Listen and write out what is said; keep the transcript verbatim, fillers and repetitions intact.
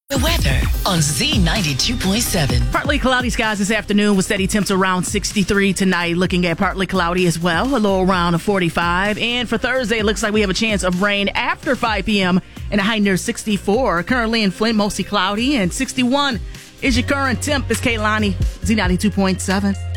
The weather on Z ninety-two point seven. Partly cloudy skies this afternoon with steady temps around sixty-three tonight. Looking at partly cloudy as well, a low around of forty-five. And for Thursday, it looks like we have a chance of rain after five p.m. and a high near sixty-four. Currently in Flint, mostly cloudy, and sixty-one is your current temp. It's Kaylani, Z ninety-two point seven.